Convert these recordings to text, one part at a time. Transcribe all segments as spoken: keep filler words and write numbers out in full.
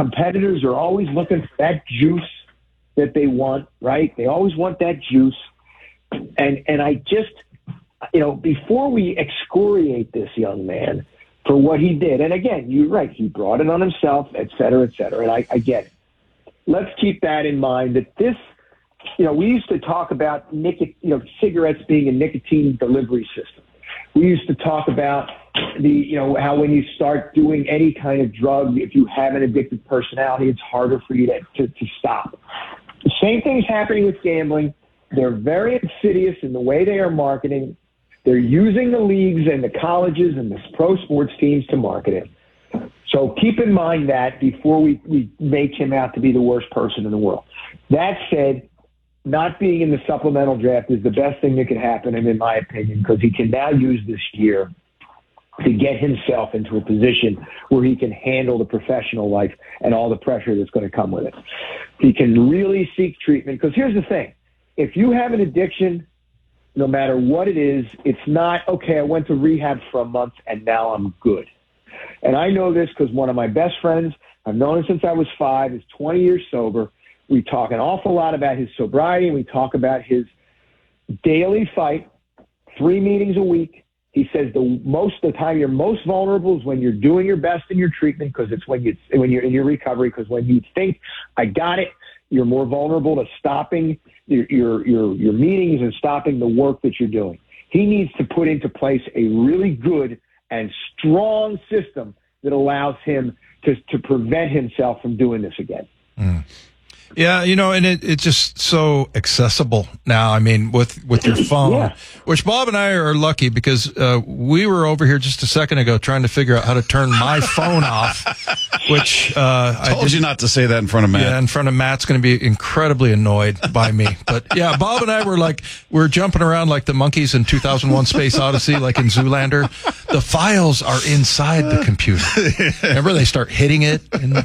competitors are always looking for that juice that they want, right? They always want that juice. And and I just, you know, before we excoriate this young man for what he did, and again, you're right, he brought it on himself, et cetera, et cetera, and I, I get it. Let's keep that in mind, that this, you know, we used to talk about nicotine, you know, cigarettes being a nicotine delivery system. We used to talk about the, you know, how when you start doing any kind of drug, if you have an addictive personality, it's harder for you to, to, to stop. The same thing's happening with gambling. They're very insidious in the way they are marketing. They're using the leagues and the colleges and the pro sports teams to market it. So keep in mind that before we, we make him out to be the worst person in the world. That said, not being in the supplemental draft is the best thing that can happen, and in my opinion, because he can now use this year to get himself into a position where he can handle the professional life and all the pressure that's going to come with it. He can really seek treatment, because here's the thing. If you have an addiction, no matter what it is, it's not, okay, I went to rehab for a month and now I'm good. And I know this because one of my best friends, I've known him since I was five, is twenty years sober. We talk an awful lot about his sobriety, and we talk about his daily fight, three meetings a week. He says the most of the time you're most vulnerable is when you're doing your best in your treatment, because it's when you when you're in your recovery. Because when you think I got it, you're more vulnerable to stopping your your your, your meetings and stopping the work that you're doing. He needs to put into place a really good and strong system that allows him to to prevent himself from doing this again. Mm. Yeah, you know, and it, it's just so accessible now. I mean, with, with your phone, yeah. Which Bob and I are lucky because uh, we were over here just a second ago trying to figure out how to turn my phone off, which uh, I told I you not to say that in front of Matt. Yeah, in front of Matt's going to be incredibly annoyed by me. But yeah, Bob and I were like, we we're jumping around like the monkeys in two thousand one Space Odyssey, like in Zoolander. The files are inside the computer. Remember, they start hitting it and...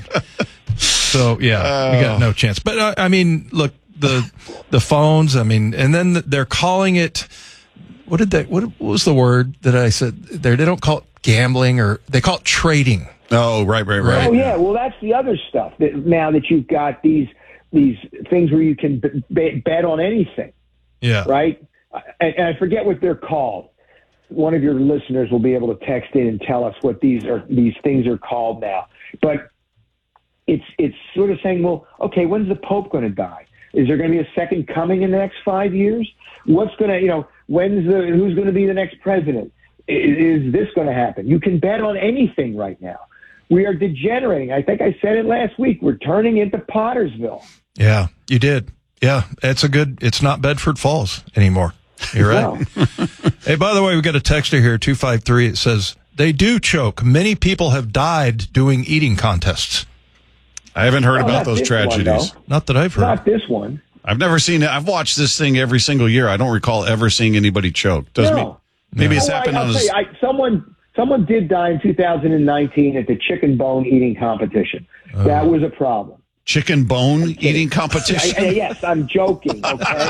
So yeah, we got no chance. But uh, I mean, look, the the phones. I mean, and then they're calling it. What did they? What, what was the word that I said? There, they don't call it gambling, or they call it trading. Oh, right, right, right. Oh yeah, well that's the other stuff. That now that you've got these these things where you can b- bet on anything. Yeah. Right. And, and I forget what they're called. One of your listeners will be able to text in and tell us what these are. These things are called now, but. It's it's sort of saying, well, okay, when's the Pope going to die? Is there going to be a second coming in the next five years? What's going to, you know, when's the who's going to be the next president? Is, is this going to happen? You can bet on anything right now. We are degenerating. I think I said it last week. We're turning into Pottersville. Yeah, you did. Yeah, it's a good. It's not Bedford Falls anymore. You're right. No. Hey, by the way, we got a texter here, two five three. It says they do choke. Many people have died doing eating contests. I haven't heard oh, about those tragedies. One, not that I've heard. Not this one. I've never seen it. I've watched this thing every single year. I don't recall ever seeing anybody choke. Does no. me, maybe no. it's oh, happened I, on I'll a... you, I, someone, someone did die in two thousand nineteen at the chicken bone eating competition. Uh, that was a problem. Chicken bone eating competition? I, I, yes, I'm joking, okay?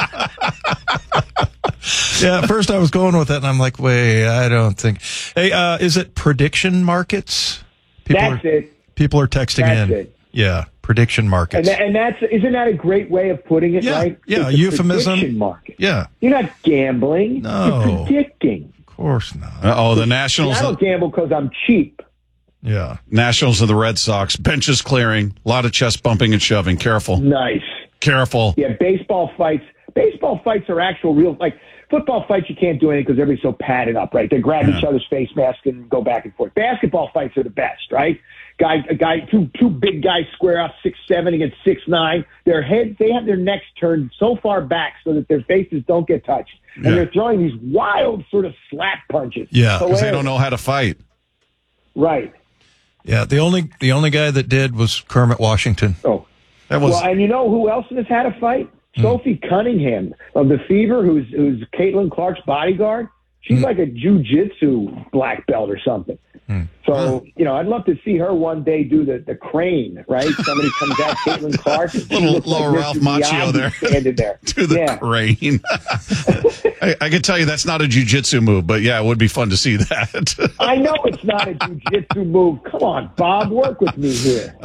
Yeah, at first I was going with it, and I'm like, wait, I don't think. Hey, uh, is it prediction markets? People That's are, it. People are texting That's in. It. Yeah, prediction markets. And, that, and that's, isn't that a great way of putting it, yeah, right? Yeah, it's euphemism. Prediction market. Yeah. You're not gambling. No. You're predicting. Of course not. Uh-oh, the Nationals. I don't gamble because I'm cheap. Yeah. Nationals of the Red Sox. Benches clearing. A lot of chest bumping and shoving. Careful. Nice. Careful. Yeah, baseball fights. Baseball fights are actual real, like, football fights you can't do anything because everybody's so padded up, right? They grab yeah. each other's face masks and go back and forth. Basketball fights are the best, right? Guy, a guy, two two big guys square up, six seven against six nine. Their heads, they have their necks turned so far back so that their faces don't get touched, and yeah. they're throwing these wild sort of slap punches. Yeah, because they don't know how to fight. Right. Yeah, the only the only guy that did was Kermit Washington. Oh, that was. Well, and you know who else has had a fight? Mm. Sophie Cunningham of the Fever, who's who's Caitlin Clark's bodyguard. She's mm. like a jiu-jitsu black belt or something. Mm. So, huh. you know, I'd love to see her one day do the, the crane, right? Somebody comes out, Caitlin Clark. little little like Ralph Macchio there. Standing there. Do the yeah. crane. I, I can tell you that's not a jiu-jitsu move, but yeah, it would be fun to see that. I know it's not a jiu-jitsu move. Come on, Bob, work with me here.